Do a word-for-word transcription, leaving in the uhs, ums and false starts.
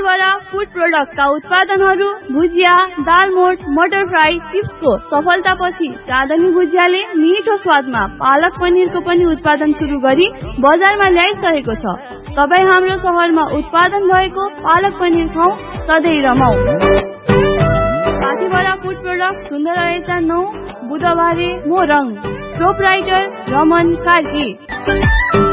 Pathibhara food प्रोडक्टका उत्पादनहरू भुजिया, दालमोट, मटर fry, चिप्सको सफलतापछि चाँदनी भुजियाले मिठो स्वादमा पालक पनिरको पनि उत्पादन सुरु गरी बजारमा ल्याइसकेको छ। तपाईँ हाम्रो शहरमा उत्पादन भएको पालक पनिर खाऊ, सधैँ रमाऊ। पाथिभरा फूड प्रोडक्ट सुन्दर रहेछ नौ बुधबारे मोरङ। प्रोपराइटर रमन कार्की।